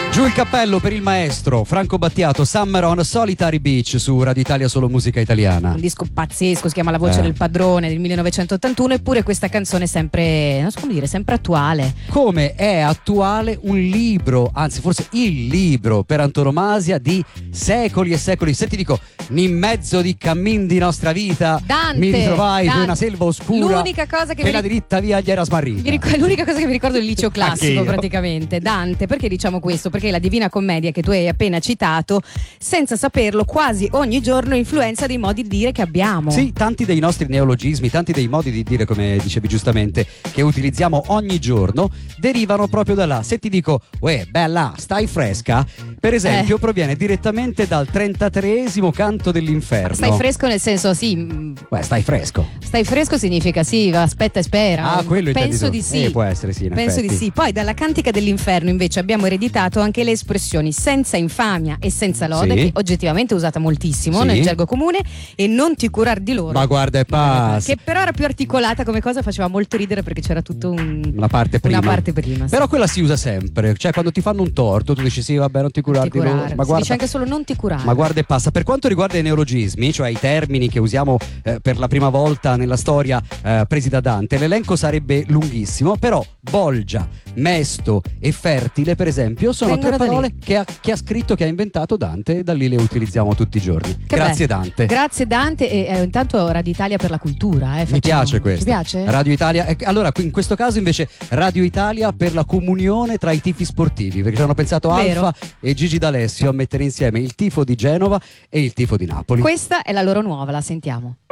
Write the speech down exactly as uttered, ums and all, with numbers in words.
Giù il cappello per il maestro Franco Battiato, Summer on a Solitary Beach su Radio Italia, solo musica italiana. Un disco pazzesco, si chiama La voce Eh. del padrone del millenovecentottantuno, eppure questa canzone è sempre, non so come dire, sempre attuale. Come è attuale un libro, anzi forse il libro per antonomasia di secoli e secoli. Se ti dico, in mezzo di cammin di nostra vita, Dante, mi ritrovai Dante. in una selva oscura, L'unica cosa che per mi la ric- diritta via gli era smarrita. Mi ric- l'unica cosa che mi ricordo è il liceo Anche classico, io. praticamente. Dante, perché diciamo questo? Perché la Divina Commedia che tu hai appena citato, senza saperlo, quasi ogni giorno influenza dei modi di dire che abbiamo. Sì, tanti dei nostri neologismi, tanti dei modi di dire, come dicevi giustamente, che utilizziamo ogni giorno, derivano proprio da là. Se ti dico, uè, bella, stai fresca, per esempio, Eh. proviene direttamente dal trentatreesimo canto dell'inferno. Stai fresco nel senso, sì, mh, Uè, stai fresco. stai fresco significa sì, va, aspetta e spera. Ah, quello intendi Penso tu. di sì. Eh, può essere, sì, in Penso di effetti. sì. Poi dalla Cantica dell'Inferno invece abbiamo ereditato anche le espressioni senza infamia e senza lode, Sì. che oggettivamente è usata moltissimo Sì. nel gergo comune, e non ti curar di loro. Ma guarda, è pazzo. Che però era più articolata come cosa, faceva molto ridere perché c'era tutto un Una parte prima. Una parte prima, sì. Però quella si usa sempre. Cioè, quando ti fanno un torto, tu dici sì, vabbè, non ti curare Non ti di loro. curare. Ma Si guarda, dice anche solo non ti curare. Ma guarda e passa. Per quanto riguarda i neologismi, cioè i termini che usiamo eh, per la prima volta nella storia eh, presi da Dante, l'elenco sarebbe lunghissimo, però bolgia, mesto e fertile, per esempio, sono Vengono tre da parole lì. che ha, che ha scritto, che ha inventato Dante, e da lì le utilizziamo tutti i giorni. Che Grazie bello. Dante. Grazie Dante, e eh, intanto Radio Italia per la cultura. Eh, Mi facciamo- piace questo. Ti piace? Radio Italia. eh, Allora, qui in questo caso invece Radio Italia per la comunione tra i tifi sportivi, perché ci hanno pensato Vero. Alfa e Gigi D'Alessio a mettere insieme il tifo di Genova e il tifo di Napoli. Questa è la loro nuova, la sentiamo.